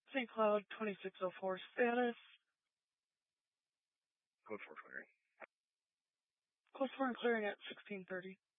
St. Cloud 2604 status. Code 4 clearing. Code 4 and clearing at 1630.